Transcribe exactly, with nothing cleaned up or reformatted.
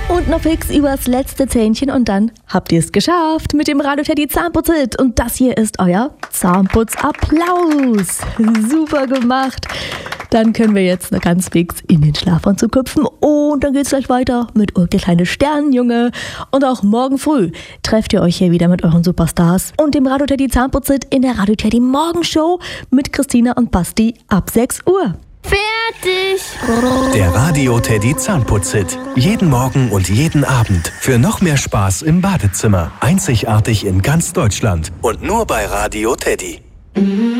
Und noch fix übers letzte Zähnchen und dann habt ihr es geschafft mit dem Radio Teddy Zahnputz-Hit. Und das hier ist euer Zahnputz-Applaus. Super gemacht. Dann können wir jetzt noch ganz fix in den Schlafanzug hüpfen und dann geht's gleich weiter mit euch, der kleine Sternenjunge. Und auch morgen früh trefft ihr euch hier wieder mit euren Superstars und dem Radio Teddy Zahnputz-Hit in der Radio Teddy Morgenshow mit Christina und Basti ab sechs Uhr. Fertig! Der Radio Teddy Zahnputz-Hit. Jeden Morgen und jeden Abend. Für noch mehr Spaß im Badezimmer. Einzigartig in ganz Deutschland. Und nur bei Radio Teddy.